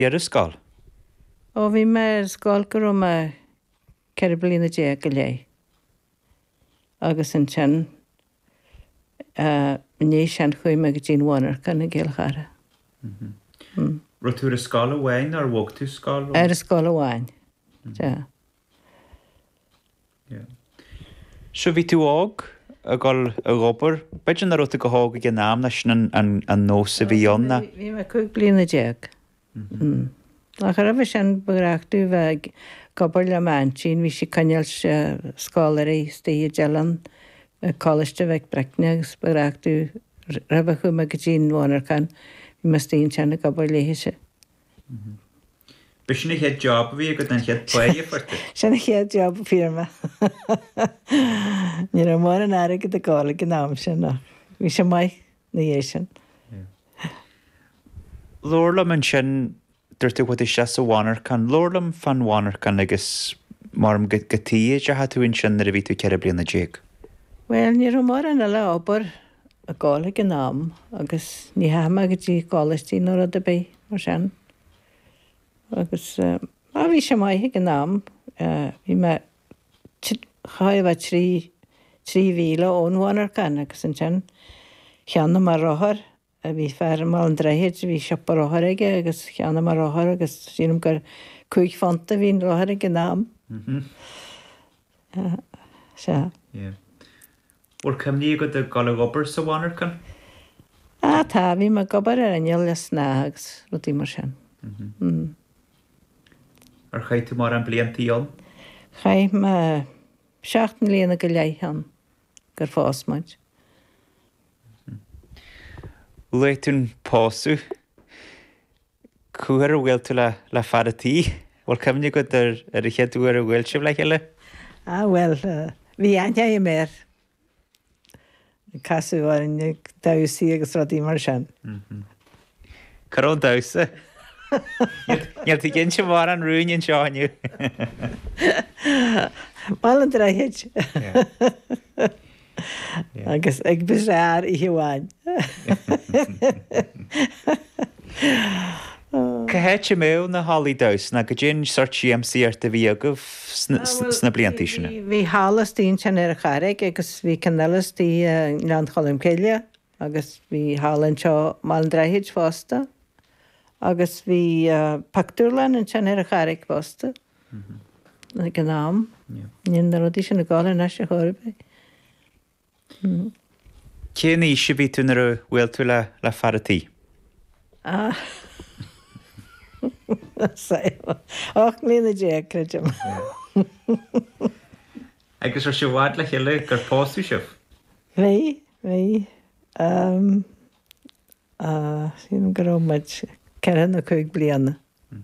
ar a scáil? Ó bhí me scáil go raibh me ceithre bliana dé go léi. Agus an sin níos an chuig me go dtíon bhhanar chuna ggéal chara. Ru tú a scáil bhhain ar bhg tú scáil? Ar a scáil amháin. So bhí tú ág a gáil a gopur, beidir na ruta go hága g náam na sin an nó sa bhíonna? Bhí me chuig bliana déag. Nach ra bheith sin bereachtú bheith gobal le mantín, bhí si caneal scálarí stíí delan cáiste bheith brecne agus bereachtú rabh chu me go dtíon bhhanar can bhí me stíon sena gobal léise. Be sinna chéad job bhí go an chéad poige fuirta? Sinna chéad job firma. Ní ra mar an airige de gála go nám sin nach. Bhí sé mai na dhé sin. Lorlam an sin dúirtu chu is se bhhanar can Lorlam fan bhhanar can agus marm gotíí de hatúinn sin ar a bhí tú ceir blianana déag. Well, ní ra mar an le ábar a gála go nám agus ní haime go dtí gáistí nó a bé mar sin. Agus a bhí sé maithe go nám bhí me chaibh trí bhíle ónhhanar can agus an sin cheanna mar ráthar a bhí fear má an dreihéid bhí sepa ráthar aige agus cheanna mar ráthar agus sínam gur chuig fanta bhín ráthar go nám. Se. Bhil cemní go de gála gobar sa bhhanar can? Tá bhí me gobar ar aneal le snágus rutí mar sin. Ar chaid tú mar an blianttaíon? Chaith me 7 líana go leihan gur fásmaid. Leitún pásu chuar a bhfuil tú le fadatí? Bhil cemní go ar a cheadú ar a bhfuil sibh le heile? Well, bhí aine mér casú an dasaí agus rodí mar sin. Carón dasa? Níl tú gin sem mar an rúin seáinniu. Mal an dreihéid. Agus ag besáir I hiúháin. Cahéid sé mé na hálí dos na go dgin sort CMC ar a bhí agah sna blianttí sinna. Bhí hálastíon sin ar a chairigh agus bhí canalastí lean cholim céile agus bhí hálann seo mal an dreihéid fásta. Agus bhí pactúrlan an sin ar a chairigh fásta. Na go nám. Níon na rudí sin na gála na se chóirbe. Cé ní se bhí tú ar bhfuil tú le fadatí? 8 líana dé creidem. Agus ar se bhád le heile gur páú sih? Bhí sin go raibh cean na chuig bliana.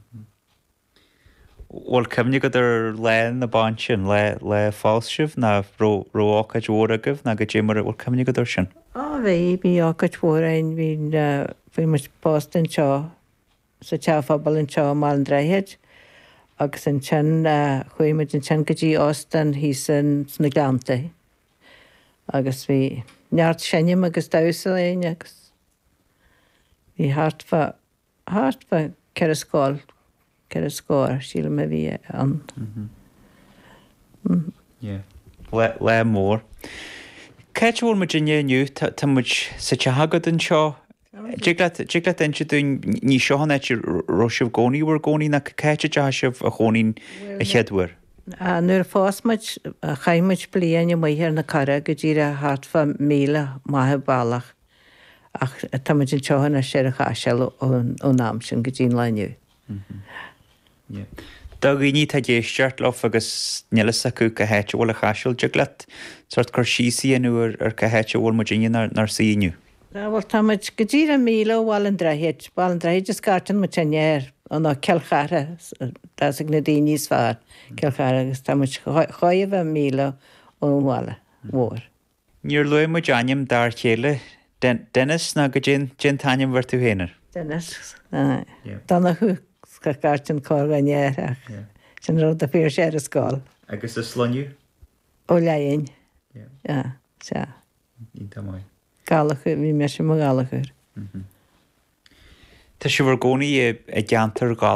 Bhil cemne go ar lein na ban sin le fáilsibh na róácha dhóragah na go démara bhil cemne go sin? Bhí ácha dhórain bhí mu pástan seo sa teafabal an seo má an dreihéid agus an sin chuimiid an sin gotí ostan hí san na glanta. Agus bhí neart sinnim agus dasa léine agus bhí hartfa ceir a scáil ceir a scóir síle me bhí an. Le mór. Ceit bhfuil mu dinne nniu tá muid sa tehagad an seo? Digla inse dún ní seohanna roisih gcónaí bhar gcónaí na ceite deisih a chonaín a cheadúir. Nuair fásmaid chaimiid bliana maithar na cara go dtíra hartfa 1000 maithe bailach ach táid an tehanna sé a chaisiil ó nám sin go dtíon leniu. Tá ní tá géisteart le agus nelas acu go héite bhfuil a chaisiil diglaat sort chu sííanú ar go héite bhfuil muine nar síú. Bhil táid go dtíra 1000 bháil an dreihéid is cartan mu tenéir an ceilchara na daoine sfar ceilchara agus táid choibh 1000 ó bhála mhór. Níor lu mu deanim dar chéile Dennis na go gin taim bhar tú héanaar. Dennis Donna chu go cartan cóganéach sin ru a fé sé a scáil. Agus is sloniu? Ó leon se. Í tá mai. Galachú Galachú bhí me sem mo galachúr. Tá si bhar gcónaí a gceantar